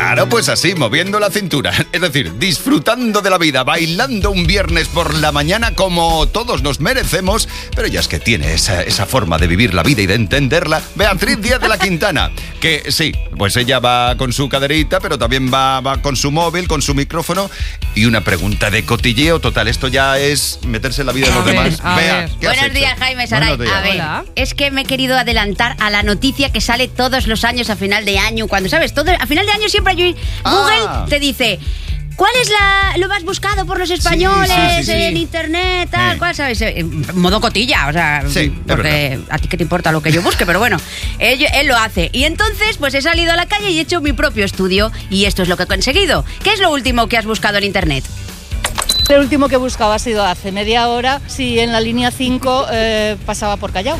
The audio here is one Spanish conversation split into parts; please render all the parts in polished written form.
Claro, pues así, moviendo la cintura. Es decir, disfrutando de la vida, bailando un viernes por la mañana como todos nos merecemos. Pero ella es que tiene esa forma de vivir la vida y de entenderla. Beatriz Díaz de la Quintana, que sí, pues ella va con su caderita, pero también va con su móvil, con su micrófono y una pregunta de cotilleo total. Esto ya es meterse en la vida de los demás. Bea, ¿qué has Buenos hecho? días, Jaime Saray. Buenos días. A ver, Hola. es que me he querido adelantar a la noticia que sale todos los años a final de año. Cuando, ¿sabes? A final de año siempre hay Google te dice... ¿Cuál es lo más buscado por los españoles sí. en internet? Tal, ¿cuál, sabes? En modo cotilla, o sea, Sí, porque a ti qué te importa lo que yo busque, pero bueno, él lo hace. Y entonces, pues he salido a la calle y he hecho mi propio estudio y esto es lo que he conseguido. ¿Qué es lo último que has buscado en internet? El último que buscaba ha sido hace media hora, si en la línea 5 pasaba por Callao.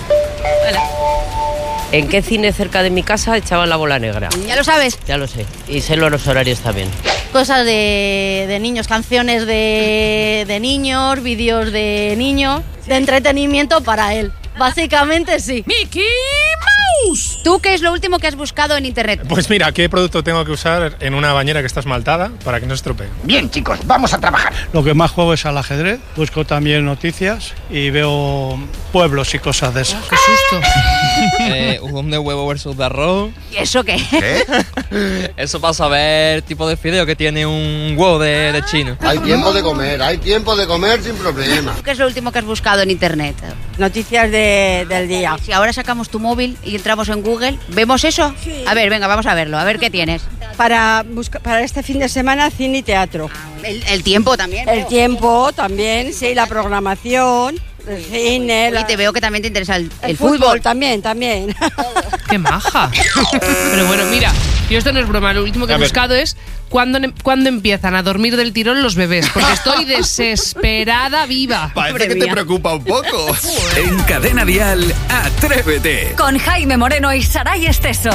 ¿En qué cine cerca de mi casa echaban La Bola Negra? ¿Ya lo sabes? Ya lo sé. Y sé los horarios también. Cosas de niños, canciones de niños, vídeos de niños, de entretenimiento para él. Básicamente sí. ¡Mickey Mouse! ¿Tú qué es lo último que has buscado en internet? Pues mira, ¿qué producto tengo que usar en una bañera que está esmaltada para que no se estropee? Bien, chicos, vamos a trabajar. Lo que más juego es al ajedrez, busco también noticias y veo pueblos y cosas de esas. ¡Qué susto! Un de huevo versus de arroz. ¿Y eso qué? ¿Qué? Eso para saber tipo de fideo que tiene un huevo de chino. Hay tiempo de comer sin problema. ¿Qué es lo último que has buscado en internet? Noticias del día. Si ahora sacamos tu móvil y entramos en Google, ¿vemos eso? Sí. A ver, venga, vamos a verlo, a ver qué tienes. Para este fin de semana, cine y teatro. El tiempo también. El tiempo también, sí, la programación, el cine. Y te veo que también te interesa el fútbol. También. ¡Qué maja! Pero bueno, mira, yo esto no es broma. Lo último que he buscado es cuándo empiezan a dormir del tirón los bebés. Porque estoy desesperada viva. Parece que te preocupa un poco. En Cadena Dial, Atrévete. Con Jaime Moreno y Saray Esteso.